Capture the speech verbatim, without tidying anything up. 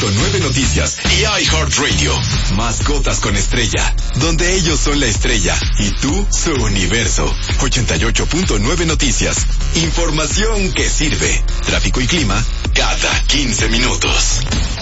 punto nueve Noticias y iHeartRadio. Mascotas con estrella, donde ellos son la estrella y tú su universo. ochenta y ocho punto nueve Noticias. Información que sirve. Tráfico y clima cada quince minutos.